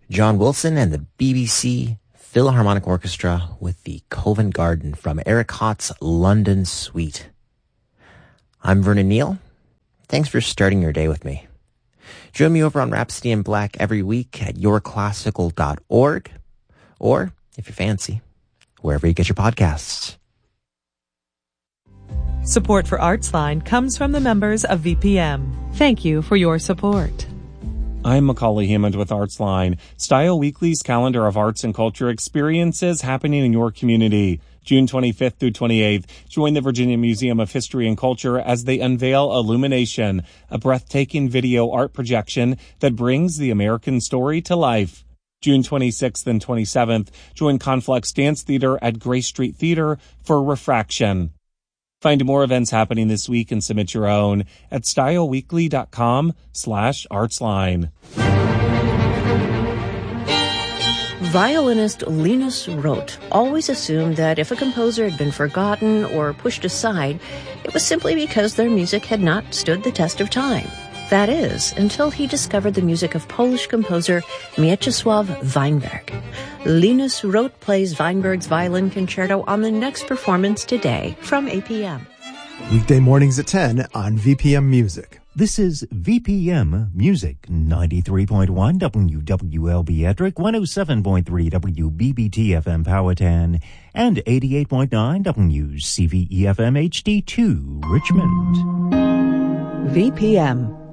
John Wilson and the BBC Philharmonic Orchestra with the Covent Garden from Eric Hott's London Suite. I'm Vernon Neal. Thanks for starting your day with me. Join me over on Rhapsody in Black every week at yourclassical.org, or, if you fancy, wherever you get your podcasts. Support for Artsline comes from the members of VPM. Thank you for your support. I'm Macaulay Hammond with Artsline, Style Weekly's calendar of arts and culture experiences happening in your community. June 25th through 28th, join the Virginia Museum of History and Culture as they unveil Illumination, a breathtaking video art projection that brings the American story to life. June 26th and 27th, join Conflux Dance Theater at Grace Street Theater for Refraction. Find more events happening this week and submit your own at styleweekly.com/artsline. Violinist Linus Roth always assumed that if a composer had been forgotten or pushed aside, it was simply because their music had not stood the test of time. That is, until he discovered the music of Polish composer Mieczysław Weinberg. Linus Roth plays Weinberg's Violin Concerto on the next performance today from 8 p.m. Weekday mornings at 10 on VPM Music. This is VPM Music, 93.1 WWLB Ettrick, 107.3 WBBT FM Powhatan, and 88.9 WCVE FM HD2 Richmond. VPM.